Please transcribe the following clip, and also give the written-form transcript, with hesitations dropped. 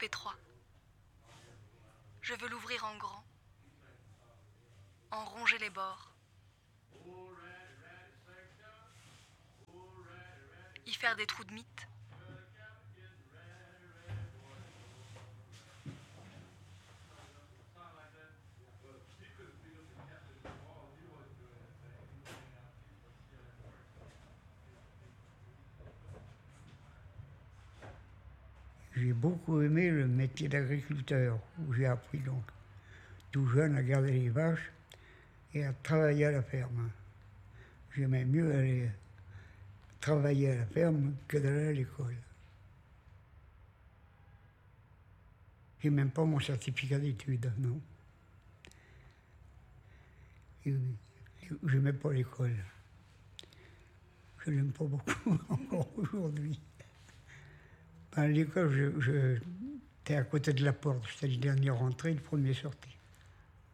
trop étroit. Je veux l'ouvrir en grand, en ronger les bords, y faire des trous de mythe. J'ai beaucoup aimé le métier d'agriculteur, où j'ai appris donc tout jeune à garder les vaches et à travailler à la ferme. J'aimais mieux aller travailler à la ferme que d'aller à l'école. J'ai même pas mon certificat d'études, non. Et j'aimais pas l'école. Je l'aime pas beaucoup encore aujourd'hui. À l'école, j'étais à côté de la porte, j'étais le dernier rentré, le premier sorti.